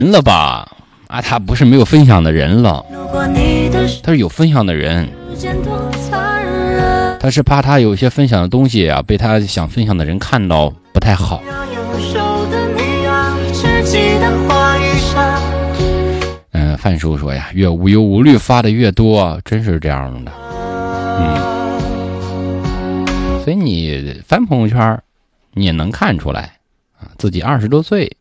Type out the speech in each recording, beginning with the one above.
了吧？啊，他不是没有分享的人了，他是有分享的人，他是怕他有些分享的东西啊，被他想分享的人看到不太好。范叔说呀，越无忧无虑发的越多，真是这样的。所以你翻朋友圈，你也能看出来啊，自己20多岁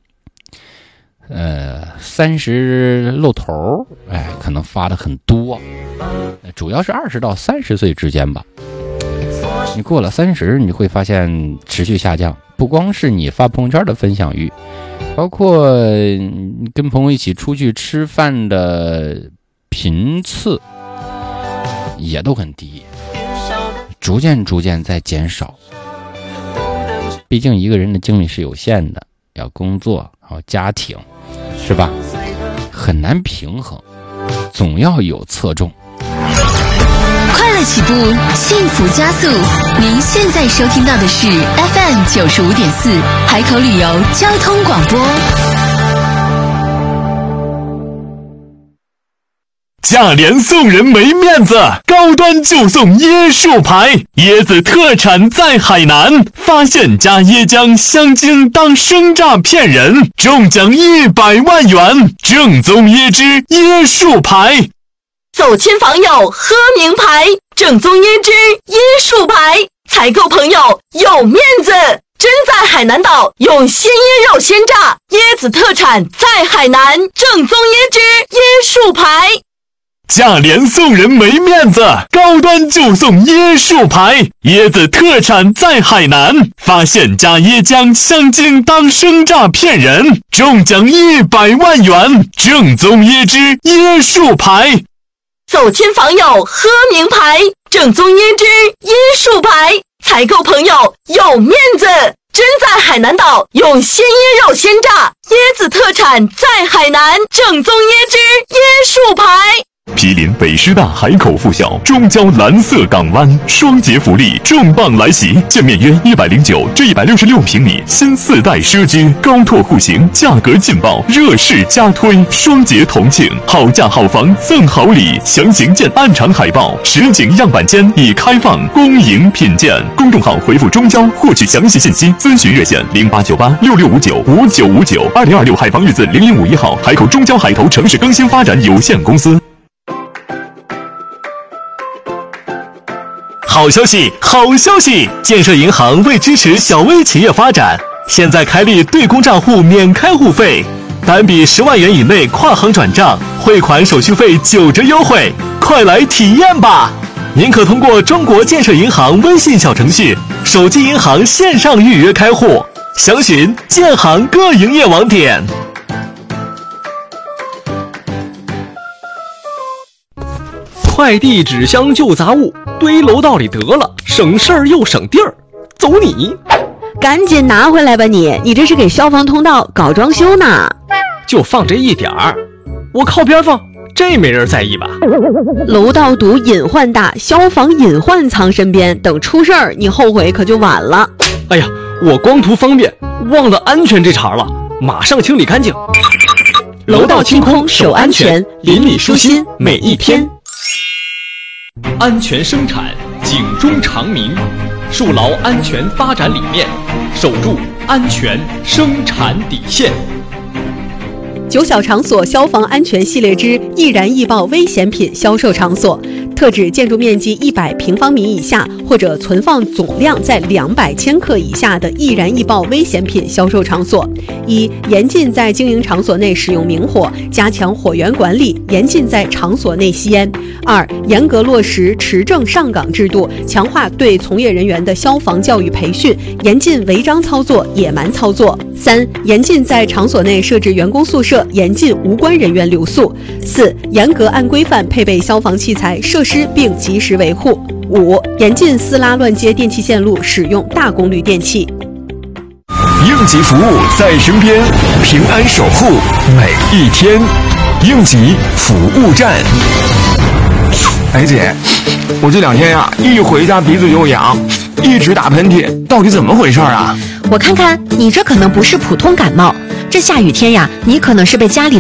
，30露头，可能发的很多，主要是20到30岁之间吧。你过了30，你会发现持续下降，不光是你发朋友圈的分享欲，包括跟朋友一起出去吃饭的频次也都很低，逐渐在减少。毕竟一个人的精力是有限的，要工作，还有家庭，是吧？很难平衡，总要有侧重。 快乐起步，幸福加速。您现在收听到的是 FM 95.4海口旅游交通广播。 价廉送人没面子，高端就送椰树牌，椰子特产在海南，发现加椰浆香精当生榨骗人，中奖100万元，正宗椰汁椰树牌。 走亲访友喝名牌，正宗椰汁椰树牌，采购朋友有面子，真在海南岛用鲜椰肉鲜榨，椰子特产在海南，正宗椰汁椰树牌。 价廉送人没面子，高端就送椰树牌，椰子特产在海南，发现加椰浆香精当生榨骗人，中奖100万元，正宗椰汁椰树牌。 走亲访友喝名牌，正宗椰汁椰树牌，采购朋友有面子，真在海南岛用鲜椰肉鲜榨，椰子特产在海南，正宗椰汁椰树牌。 毗邻北师大海口附小，中交蓝色港湾，双节福利重磅来袭，建面约109至166平米新4代奢居，高拓户型，价格劲爆，热市加推，双节同庆，好价好房赠好礼，详情见暗场海报，实景样板间已开放，恭迎品鉴。公众号回复中交获取详细信息，咨询热线089866595959，2026海防日子0051号，海口中交海投城市更新发展有限公司。好消息，好消息！建设银行为支持小微企业发展，现在开立对公账户免开户费，单笔10万元以内跨行转账，汇款手续费9折优惠，快来体验吧！您可通过中国建设银行微信小程序、手机银行线上预约开户，详询建行各营业网点。 快递、纸箱、旧杂物堆楼道里得了，省事儿又省地儿，走你！ 赶紧拿回来吧你这是给消防通道搞装修呢。 就放这一点儿，我靠边放，这没人在意吧？ 楼道堵隐患大，消防隐患藏身边，等出事儿你后悔可就晚了。 哎呀，我光图方便忘了安全这茬了，马上清理干净。 楼道清空守安全，邻里舒心每一天。 安全生产，警钟长鸣，树牢安全发展理念，守住安全生产底线。 9小场所消防安全系列之易燃易爆危险品销售场所，特指建筑面积100平方米以下或者存放总量在200千克以下的易燃易爆危险品销售场所。一、严禁在经营场所内使用明火，加强火源管理，严禁在场所内吸烟。2、严格落实持证上岗制度，强化对从业人员的消防教育培训，严禁违章操作、野蛮操作。3、严禁在场所内设置员工宿舍，严禁无关人员留宿。4、严格按规范配备消防器材设施并及时维护。5、严禁撕拉乱接电气线路，使用大功率电器。 应急服务在身边，平安守护每一天。应急服务站。 哎姐，我这2天呀，一回家鼻子就痒，一直打喷嚏，到底怎么回事啊？ 我看看，你这可能不是普通感冒， 这下雨天呀，你可能是被家里